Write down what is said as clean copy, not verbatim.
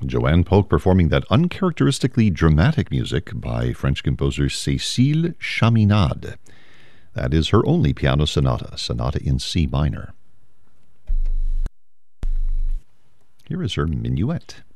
Joanne Polk performing that uncharacteristically dramatic music by French composer Cécile Chaminade. That is her only piano sonata in C minor. Here is her minuet.